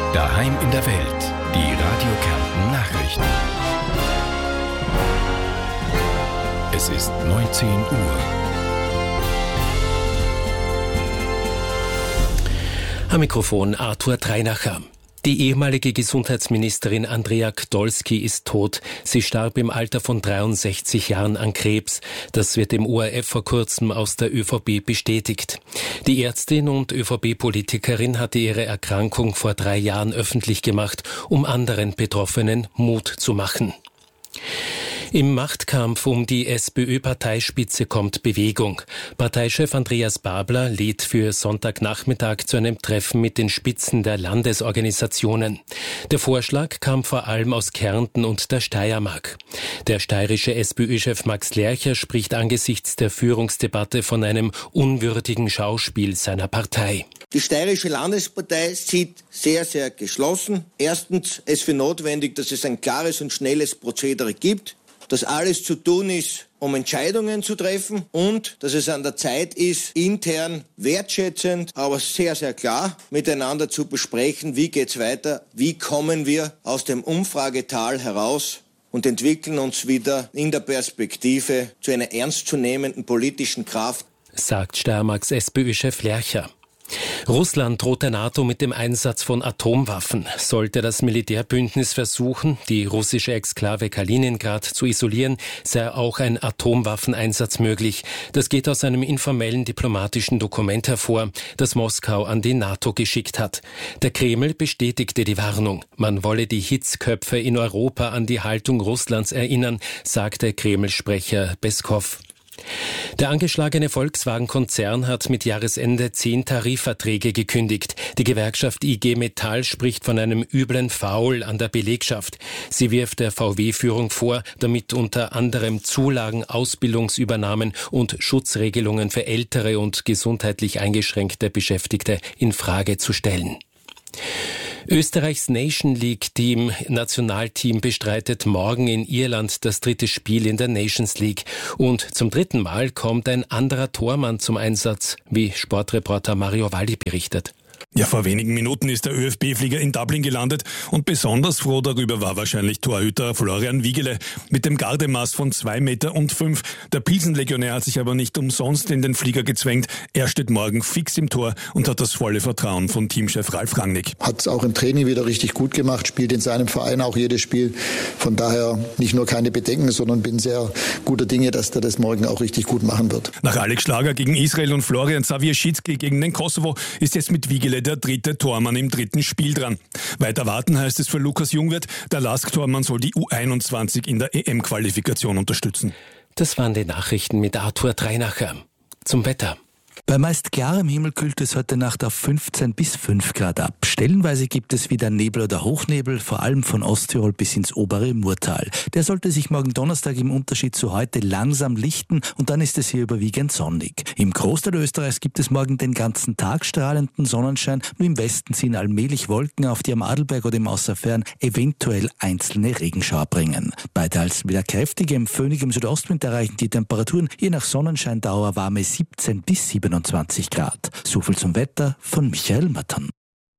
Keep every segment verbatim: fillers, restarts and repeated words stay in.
Daheim in der Welt. Die Radio Kärnten Nachrichten. Es ist neunzehn Uhr. Am Mikrofon Arthur Treinacher. Die ehemalige Gesundheitsministerin Andrea Gdolski ist tot. Sie starb im Alter von dreiundsechzig Jahren an Krebs. Das wird dem O R F vor kurzem aus der ÖVP bestätigt. Die Ärztin und ÖVP-Politikerin hatte ihre Erkrankung vor drei Jahren öffentlich gemacht, um anderen Betroffenen Mut zu machen. Im Machtkampf um die SPÖ-Parteispitze kommt Bewegung. Parteichef Andreas Babler lädt für Sonntagnachmittag zu einem Treffen mit den Spitzen der Landesorganisationen. Der Vorschlag kam vor allem aus Kärnten und der Steiermark. Der steirische SPÖ-Chef Max Lercher spricht angesichts der Führungsdebatte von einem unwürdigen Schauspiel seiner Partei. Die steirische Landespartei sieht sehr, sehr geschlossen. Erstens es für notwendig, dass es ein klares und schnelles Prozedere gibt, dass alles zu tun ist, um Entscheidungen zu treffen und dass es an der Zeit ist, intern wertschätzend, aber sehr, sehr klar miteinander zu besprechen, wie geht's weiter, wie kommen wir aus dem Umfragetal heraus und entwickeln uns wieder in der Perspektive zu einer ernstzunehmenden politischen Kraft, sagt Steiermarks SPÖ-Chef Lercher. Russland droht der NATO mit dem Einsatz von Atomwaffen. Sollte das Militärbündnis versuchen, die russische Exklave Kaliningrad zu isolieren, sei auch ein Atomwaffeneinsatz möglich. Das geht aus einem informellen diplomatischen Dokument hervor, das Moskau an die NATO geschickt hat. Der Kreml bestätigte die Warnung. Man wolle die Hitzköpfe in Europa an die Haltung Russlands erinnern, sagte Kreml-Sprecher Peskow. Der angeschlagene Volkswagen-Konzern hat mit Jahresende zehn Tarifverträge gekündigt. Die Gewerkschaft I G Metall spricht von einem üblen Foul an der Belegschaft. Sie wirft der V W-Führung vor, damit unter anderem Zulagen, Ausbildungsübernahmen und Schutzregelungen für ältere und gesundheitlich eingeschränkte Beschäftigte in Frage zu stellen. Österreichs Nation League-Team, Nationalteam, bestreitet morgen in Irland das dritte Spiel in der Nations League. Und zum dritten Mal kommt ein anderer Tormann zum Einsatz, wie Sportreporter Mario Valli berichtet. Ja, vor wenigen Minuten ist der ÖFB-Flieger in Dublin gelandet und besonders froh darüber war wahrscheinlich Torhüter Florian Wiegele mit dem Gardemaß von zwei Meter und fünf. Der Pilsenlegionär hat sich aber nicht umsonst in den Flieger gezwängt. Er steht morgen fix im Tor und hat das volle Vertrauen von Teamchef Ralf Rangnick. Hat es auch im Training wieder richtig gut gemacht, spielt in seinem Verein auch jedes Spiel. Von daher nicht nur keine Bedenken, sondern bin sehr guter Dinge, dass der das morgen auch richtig gut machen wird. Nach Alex Schlager gegen Israel und Florian Zawierczycki gegen den Kosovo ist jetzt mit Wiegele der dritte Tormann im dritten Spiel dran. Weiter warten heißt es für Lukas Jungwirth. Der Lask-Tormann soll die U einundzwanzig in der E M-Qualifikation unterstützen. Das waren die Nachrichten mit Arthur Treinacher. Zum Wetter. Bei meist klarem Himmel kühlt es heute Nacht auf fünfzehn bis fünf Grad ab. Stellenweise gibt es wieder Nebel oder Hochnebel, vor allem von Osttirol bis ins obere Murtal. Der sollte sich morgen Donnerstag im Unterschied zu heute langsam lichten und dann ist es hier überwiegend sonnig. Im Großteil Österreichs gibt es morgen den ganzen Tag strahlenden Sonnenschein, nur im Westen ziehen allmählich Wolken auf, die am Adelberg oder im Außerfern eventuell einzelne Regenschauer bringen. Bei teils wieder kräftigem, föhnigem Südostwind erreichen die Temperaturen je nach Sonnenscheindauer warme siebzehn bis siebenundzwanzig Grad. So viel zum Wetter von Michael Mattern.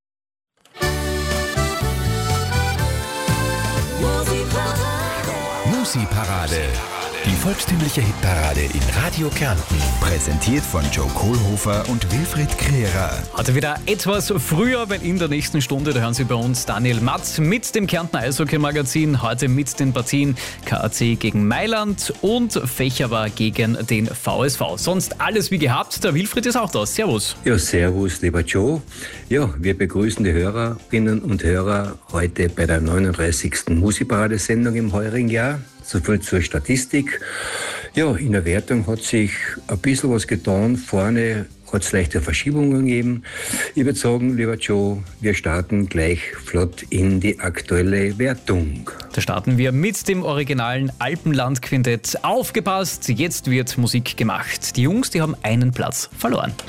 Musi-Parade. Die volkstümliche Hitparade in Radio Kärnten. Präsentiert von Joe Kohlhofer und Wilfried Kreerer. Heute wieder etwas früher, weil in der nächsten Stunde, da hören Sie bei uns Daniel Matz mit dem Kärntner Eishockey-Magazin. Heute mit den Partien K A C gegen Mailand und Fächerwa gegen den V S V. Sonst alles wie gehabt. Der Wilfried ist auch da. Servus. Ja, servus, lieber Joe. Ja, wir begrüßen die Hörerinnen und Hörer heute bei der neununddreißigsten Musi-Parade-Sendung im heurigen Jahr. So viel zur Statistik. Ja, in der Wertung hat sich ein bisschen was getan. Vorne hat es leichte Verschiebungen gegeben. Ich würde sagen, lieber Joe, wir starten gleich flott in die aktuelle Wertung. Da starten wir mit dem originalen Alpenland-Quintett. Aufgepasst, jetzt wird Musik gemacht. Die Jungs, die haben einen Platz verloren.